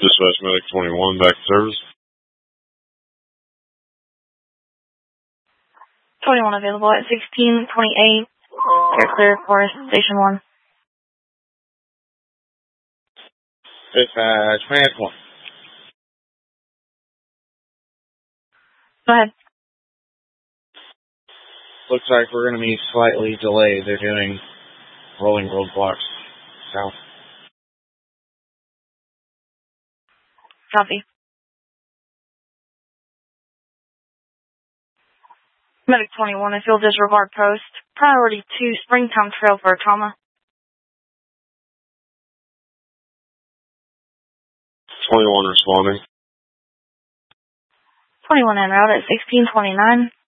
Dispatch Medic 21, back to service. 21 available at 1628. You're clear for Station 1. Dispatch Medic 1. Go ahead. Looks like we're going to be slightly delayed. They're doing rolling roadblocks south. Copy. Medic 21, I feel disregard post. Priority 2, Springtown Trail for a trauma. 21 responding. 21 en route at 1629.